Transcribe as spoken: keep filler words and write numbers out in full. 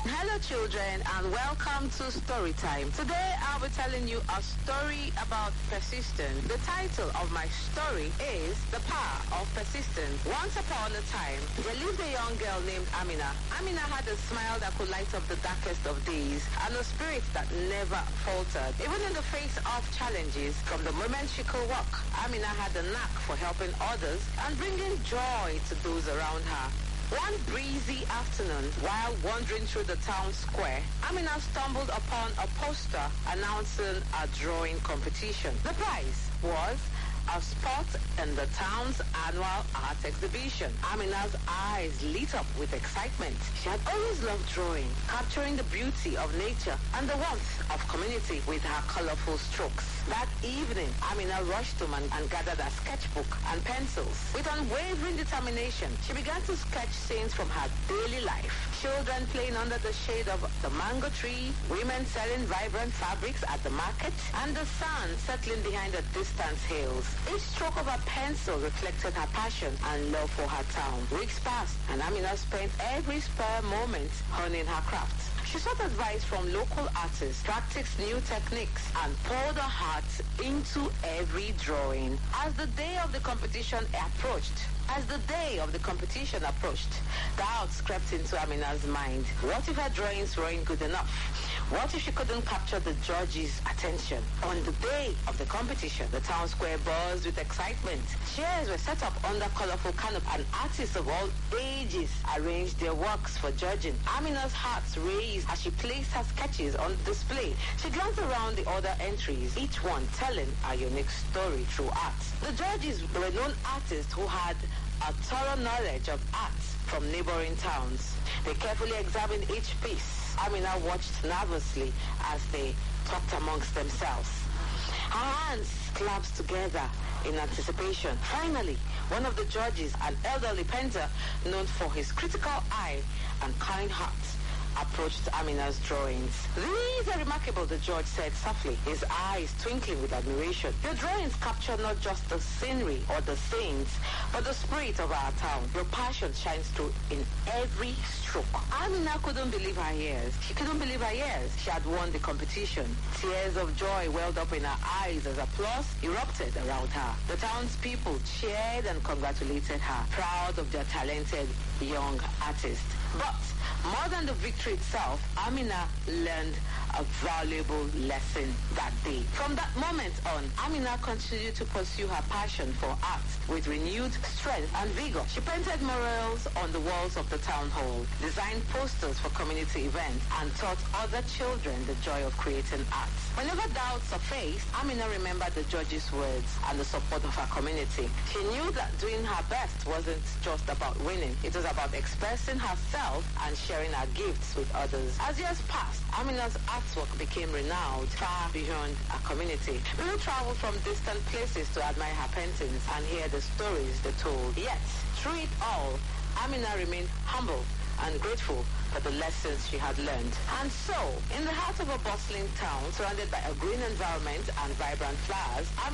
Hello children and welcome to Story Time. Today I'll be telling you a story about persistence. The title of my story is The Power of Persistence. Once upon a time, there lived a young girl named Amina. Amina had a smile that could light up the darkest of days and a spirit that never faltered. Even in the face of challenges, from the moment she could walk, Amina had a knack for helping others and bringing joy to those around her. One breezy afternoon, while wandering through the town square, Amina stumbled upon a poster announcing a drawing competition. The prize was a spot in the town's annual art exhibition. Amina's eyes lit up with excitement. She had always loved drawing, capturing the beauty of nature and the warmth of community with her colorful strokes. That evening, Amina rushed home and, and gathered a sketchbook and pencils. With unwavering determination, she began to sketch scenes from her daily life. Children playing under the shade of the mango tree, women selling vibrant fabrics at the market, and the sun settling behind the distant hills. Each stroke of her pencil reflected her passion and love for her town. Weeks passed, and Amina spent every spare moment honing her craft. She sought advice from local artists, practiced new techniques, and poured her heart into every drawing. As the day of the competition approached, as the day of the competition approached, doubts crept into Amina's mind. What if her drawings weren't good enough? What if she couldn't capture the judges' attention? On the day of the competition, the town square buzzed with excitement. Chairs were set up under colorful canopy, and artists of all ages arranged their works for judging. Amina's heart raised as she placed her sketches on display. She glanced around the other entries, each one telling a unique story through art. The judges were known artists who had a thorough knowledge of art from neighboring towns. They carefully examined each piece. Amina watched nervously as they talked amongst themselves. Her hands clasped together in anticipation. Finally, one of the judges, an elderly painter known for his critical eye and kind heart, approached Amina's drawings. "These are remarkable," the judge said softly, his eyes twinkling with admiration. "Your drawings capture not just the scenery or the scenes, but the spirit of our town. Your passion shines through in every stroke." Amina couldn't believe her ears. She couldn't believe her ears. She had won the competition. Tears of joy welled up in her eyes as applause erupted around her. The townspeople cheered and congratulated her, proud of their talented young artist. But more than the victory itself, Amina learned a valuable lesson that day. From that moment on, Amina continued to pursue her passion for art with renewed strength and vigor. She painted murals on the walls of the town hall, designed posters for community events, and taught other children the joy of creating art. Whenever doubts surfaced, Amina remembered the judges' words and the support of her community. She knew that doing her best wasn't just about winning. It was about expressing herself and sharing her gifts with others. As years passed, Amina's artwork became renowned far beyond her community. People traveled from distant places to admire her paintings and hear the stories they told. Yet, through it all, Amina remained humble and grateful for the lessons she had learned. And so, in the heart of a bustling town, surrounded by a green environment and vibrant flowers,